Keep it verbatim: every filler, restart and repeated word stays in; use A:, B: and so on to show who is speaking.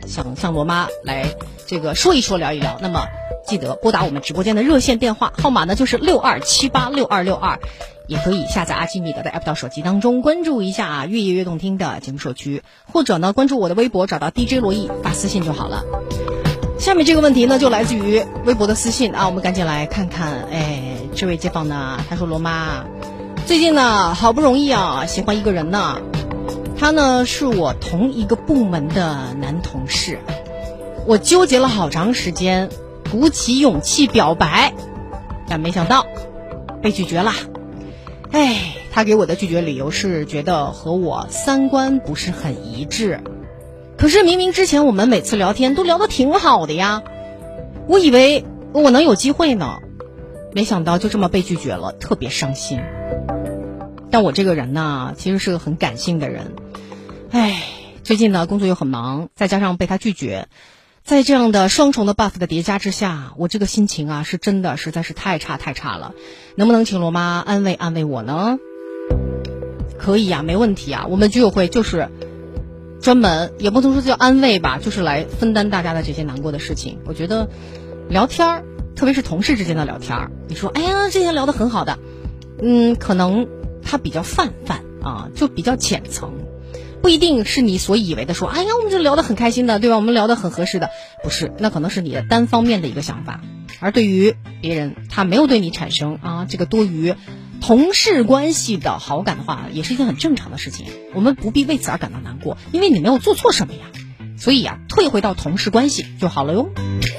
A: 想向罗妈来这个说一说聊一聊，那么记得拨打我们直播间的热线电话号码呢就是六二七八六二六二，也可以下载阿基米德的 app 到手机当中，关注一下越夜越动听的节目社区，或者呢关注我的微博，找到 D J 罗毅发私信就好了。下面这个问题呢就来自于微博的私信啊，我们赶紧来看看。哎，这位街坊呢，他说罗妈，最近呢好不容易啊喜欢一个人呢，他呢是我同一个部门的男同事，我纠结了好长时间，鼓起勇气表白，但没想到被拒绝了。哎，他给我的拒绝理由是觉得和我三观不是很一致。可是明明之前我们每次聊天都聊得挺好的呀，我以为我能有机会呢，没想到就这么被拒绝了，特别伤心。但我这个人呢，其实是个很感性的人。哎，最近呢工作又很忙，再加上被他拒绝，在这样的双重的 buff 的叠加之下，我这个心情啊是真的实在是太差太差了。能不能请罗妈安慰安慰我呢？可以啊，没问题啊，我们居委会就是专门，也不能说叫安慰吧，就是来分担大家的这些难过的事情。我觉得聊天，特别是同事之间的聊天，你说哎呀这些聊得很好的，嗯，可能他比较泛泛啊，就比较浅层，不一定是你所以为的说哎呀我们这聊得很开心的，对吧，我们聊得很合适的，不是，那可能是你的单方面的一个想法。而对于别人他没有对你产生啊这个多于同事关系的好感的话，也是一件很正常的事情，我们不必为此而感到难过，因为你没有做错什么呀，所以啊退回到同事关系就好了哟。